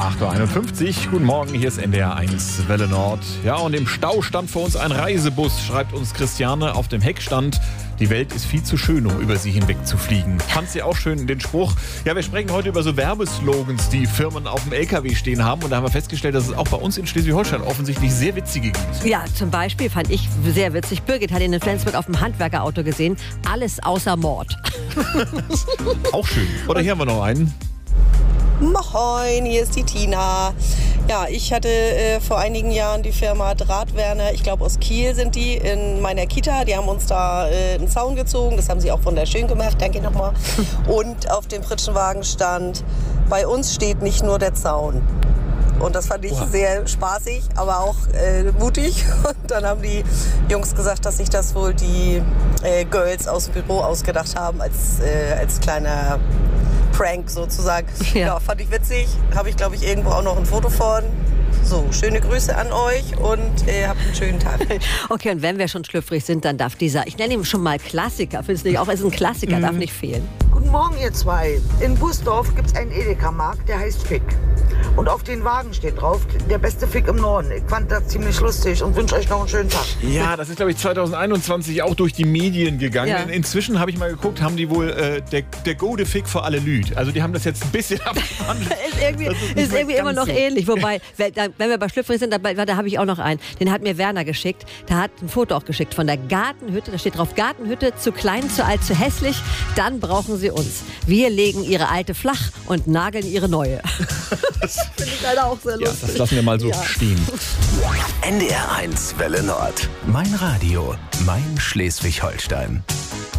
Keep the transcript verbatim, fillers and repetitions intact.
acht Uhr einundfünfzig. Guten Morgen, hier ist N D R eins Welle Nord. Ja, und im Stau stand vor uns ein Reisebus, schreibt uns Christiane. Auf dem Heck stand: Die Welt ist viel zu schön, um über sie hinweg zu fliegen. Fand sie auch schön, den Spruch. Ja, wir sprechen heute über so Werbeslogans, die Firmen auf dem L K W stehen haben. Und da haben wir festgestellt, dass es auch bei uns in Schleswig-Holstein offensichtlich sehr witzige gibt. Ja, zum Beispiel fand ich sehr witzig. Birgit hat ihn in Flensburg auf dem Handwerkerauto gesehen. Alles außer Mord. Auch schön. Oder hier haben wir noch einen. Moin, hier ist die Tina. Ja, ich hatte äh, vor einigen Jahren die Firma Drahtwerner, ich glaube aus Kiel sind die, in meiner Kita. Die haben uns da äh, einen Zaun gezogen, das haben sie auch wunderschön gemacht, danke nochmal. Und auf dem Pritschenwagen stand: Bei uns steht nicht nur der Zaun. Und das fand ich wow. sehr spaßig, aber auch äh, mutig. Und dann haben die Jungs gesagt, dass sich das wohl die äh, Girls aus dem Büro ausgedacht haben, als, äh, als kleiner Prank sozusagen. Ja, ja, fand ich witzig. Habe ich, glaube ich, irgendwo auch noch ein Foto von. So, schöne Grüße an euch und äh, habt einen schönen Tag. Okay, und wenn wir schon schlüpfrig sind, dann darf dieser, ich nenne ihn schon mal Klassiker, findest du nicht auch? Es ist ein Klassiker, mhm. darf nicht fehlen. Guten Morgen, ihr zwei. In Busdorf gibt es einen Edeka-Markt, der heißt Fick. Und auf den Wagen steht drauf: Der beste Fick im Norden. Ich fand das ziemlich lustig und wünsche euch noch einen schönen Tag. Ja, das ist, glaube ich, zwanzig einundzwanzig auch durch die Medien gegangen. Ja. Inzwischen habe ich mal geguckt, haben die wohl äh, der, der gute Fick für alle Lüd. Also die haben das jetzt ein bisschen abgewandelt. ist irgendwie, ist ist irgendwie immer noch so ähnlich. Wobei, wenn wir bei schlüpfrig sind, da, da habe ich auch noch einen. Den hat mir Werner geschickt. Der hat ein Foto auch geschickt von der Gartenhütte. Da steht drauf: Gartenhütte, zu klein, zu alt, zu hässlich. Dann brauchen sie uns. Wir legen ihre alte flach und nageln ihre neue. Das finde ich leider auch sehr lustig. Ja, das lassen wir mal so ja. stehen. N D R eins Welle Nord. Mein Radio, mein Schleswig-Holstein.